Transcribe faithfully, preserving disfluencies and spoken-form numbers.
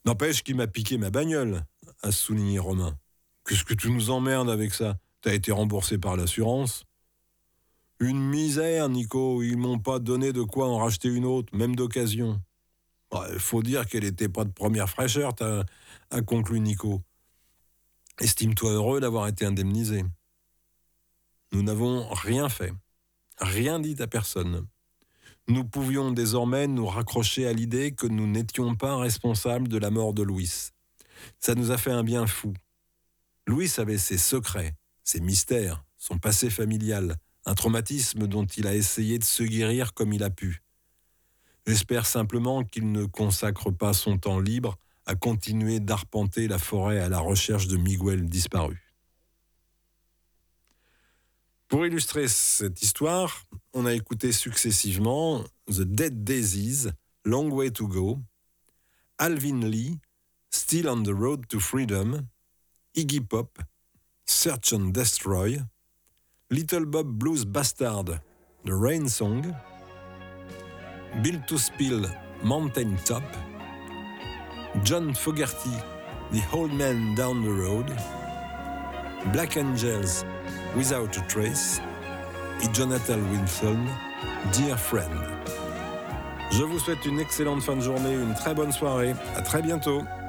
N'empêche qu'il m'a piqué ma bagnole, a souligné Romain. Qu'est-ce que tu nous emmerdes avec ça? T'as été remboursé par l'assurance? Une misère, Nico. Ils m'ont pas donné de quoi en racheter une autre, même d'occasion. Il faut dire qu'elle était pas de première fraîcheur, t'as, a conclu Nico. Estime-toi heureux d'avoir été indemnisé. Nous n'avons rien fait, rien dit à personne. Nous pouvions désormais nous raccrocher à l'idée que nous n'étions pas responsables de la mort de Louis. Ça nous a fait un bien fou. Louis avait ses secrets, ses mystères, son passé familial, un traumatisme dont il a essayé de se guérir comme il a pu. J'espère simplement qu'il ne consacre pas son temps libre à continuer d'arpenter la forêt à la recherche de Miguel disparu. Pour illustrer cette histoire, on a écouté successivement The Dead Daisies, Long Way to Go, Alvin Lee, Still on the Road to Freedom, Iggy Pop, Search and Destroy, Little Bob Blues Bastard, The Rain Song, Built to Spill, Mountain Top, John Fogerty, The Old Man Down the Road, Black Angels, Without a Trace, et Jonathan Wilson, Dear Friend. Je vous souhaite une excellente fin de journée, une très bonne soirée. À très bientôt.